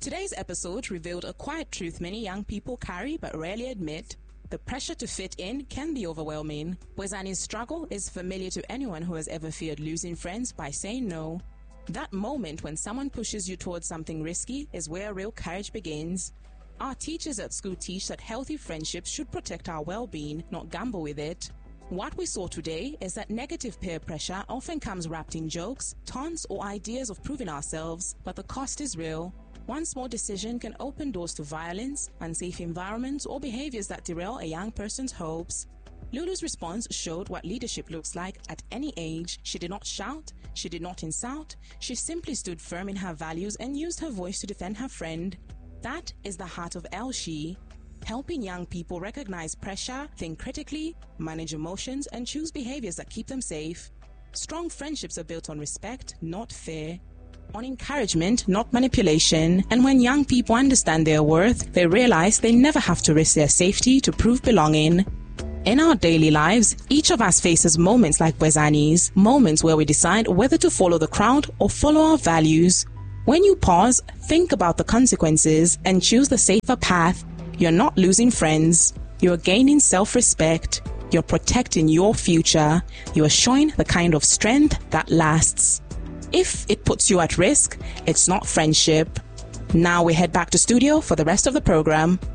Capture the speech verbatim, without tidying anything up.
Today's episode revealed a quiet truth many young people carry but rarely admit. The pressure to fit in can be overwhelming. Bwezani's struggle is familiar to anyone who has ever feared losing friends by saying no. That moment when someone pushes you towards something risky is where real courage begins. Our teachers at school teach that healthy friendships should protect our well-being, not gamble with it. What we saw today is that negative peer pressure often comes wrapped in jokes, taunts, or ideas of proving ourselves, but the cost is real. One small decision can open doors to violence, unsafe environments, or behaviors that derail a young person's hopes. Lulu's response showed what leadership looks like at any age. She did not shout, she did not insult, she simply stood firm in her values and used her voice to defend her friend. That is the heart of Elshi, helping young people recognize pressure, think critically, manage emotions, and choose behaviors that keep them safe. Strong friendships are built on respect, not fear. On encouragement, not manipulation. And when young people understand their worth, they realize they never have to risk their safety to prove belonging. In our daily lives, each of us faces moments like Bwezani's, moments where we decide whether to follow the crowd or follow our values. When you pause, think about the consequences, and choose the safer path, you're not losing friends. You're gaining self-respect. You're protecting your future. You are showing the kind of strength that lasts. If it puts you at risk, it's not friendship. Now we head back to studio for the rest of the program.